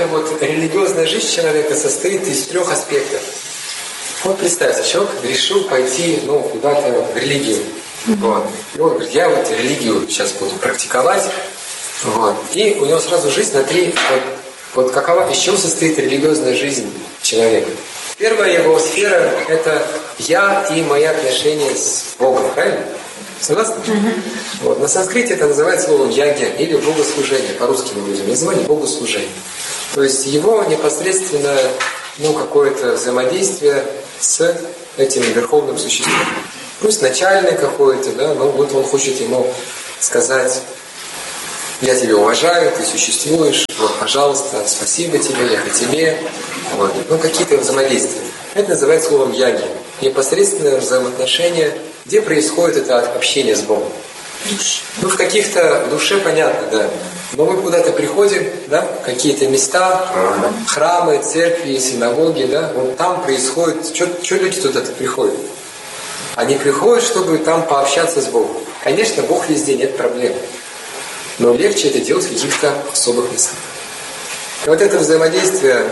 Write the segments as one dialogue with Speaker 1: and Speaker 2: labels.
Speaker 1: эта вот религиозная жизнь человека состоит из 3 аспектов. Вот представьте, человек решил пойти куда-то в религию. Вот. И он говорит, я вот религию сейчас буду практиковать. Вот. И у него сразу жизнь на 3. Вот какова, из чего состоит религиозная жизнь человека? Первая его сфера – это я и мои отношения с Богом, правильно? Согласны? Вот. На санскрите это называется словом ягья или богослужение. По-русски мы будем называть богослужение. То есть его непосредственно какое-то взаимодействие с этим верховным существом. Пусть начальный какой-то, да, но вот он хочет ему сказать: я тебя уважаю, ты существуешь, вот, пожалуйста, спасибо тебе, я к тебе. Вот. Какие-то взаимодействия. Это называется словом яги. Непосредственное взаимоотношение, где происходит это общение с Богом. В каких-то душе понятно, да. Но мы куда-то приходим, да, какие-то места, храмы, церкви, синагоги, да, вот там происходит, что люди туда-то приходят? Они приходят, чтобы там пообщаться с Богом. Конечно, Бог везде, нет проблем. Но легче это делать в каких-то особых местах. И вот это взаимодействие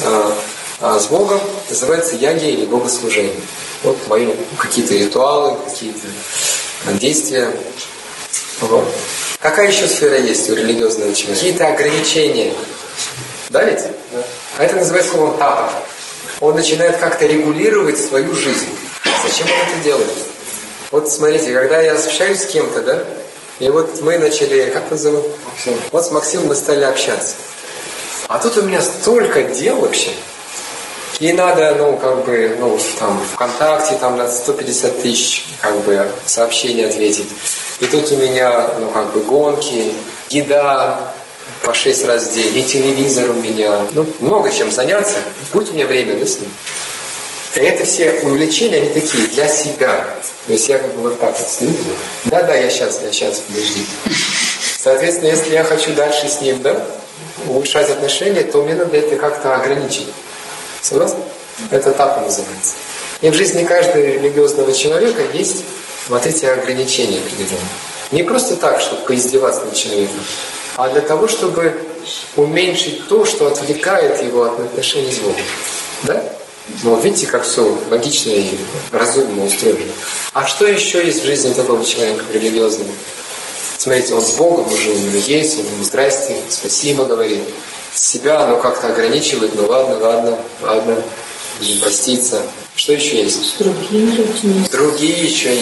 Speaker 1: с Богом называется яги или богослужение. Вот мои какие-то ритуалы, какие-то действия. Вот. Какая еще сфера есть у религиозного человека? Какие-то ограничения. Да ведь? Да. А это называется словом тапа. Он начинает как-то регулировать свою жизнь. Зачем он это делает? Вот смотрите, когда я общаюсь с кем-то, да, и вот мы начали, как его зовут? Максим. Вот с Максимом мы стали общаться. А тут у меня столько дел вообще. И надо, там ВКонтакте, там на 150 тысяч, сообщений ответить. И тут у меня, гонки, еда по 6 раз в день, и телевизор у меня. Много чем заняться. Будет у меня время, да, с ним? И это все увлечения, они такие, для себя. То есть я вот так вот стою. Да, я сейчас, подожди. Соответственно, если я хочу дальше с ним, да, улучшать отношения, то мне надо это как-то ограничить. Согласны? Это тапа называется. И в жизни каждого религиозного человека есть вот эти ограничения определенные. Не просто так, чтобы поиздеваться над человеком, а для того, чтобы уменьшить то, что отвлекает его от отношений с Богом. Да? Вот видите, как все логично и разумно устроено. А что еще есть в жизни такого человека религиозного? Смотрите, он с Богом уже у него есть, он ему здрасте, спасибо говорит. Себя как-то ограничивает, ладно, будем проститься. Что еще есть? Другие еще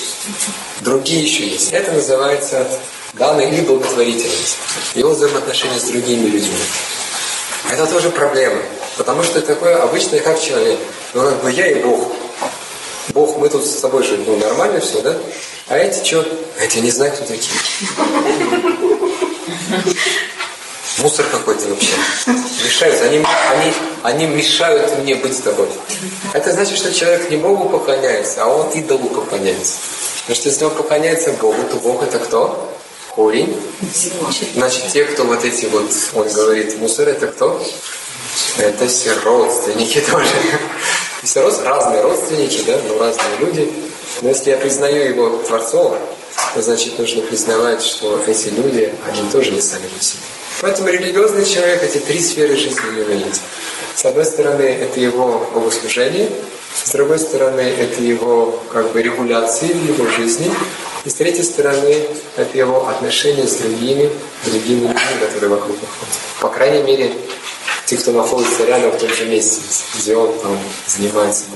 Speaker 1: есть. Это называется данная или благотворительность. Его взаимоотношения с другими людьми. Это тоже проблема. Потому что это такое обычное, как человек. Я и Бог. Бог, мы тут с тобой же нормально все, да? А эти что? Эти не знаю, кто такие. Мусор какой-то вообще. Мешают. Они мешают мне быть с тобой. Это значит, что человек не Богу поклоняется, а он идолу поклоняется. Потому что если он поклоняется Богу, то Бог это кто? Корень. Значит, те, кто вот эти вот, он говорит, мусор, это кто? Это все родственники тоже. Все разные родственники, да, разные люди. Но если я признаю его Творцом, то значит нужно признавать, что эти люди, они тоже не сами по себе. Поэтому религиозный человек, эти 3 сферы жизни у него есть. С одной стороны, это его богослужение, с другой стороны, это его регуляции в его жизни, и с третьей стороны, это его отношения с другими людьми, которые вокруг находятся. По крайней мере, те, кто находится рядом в том же месте, где он там занимается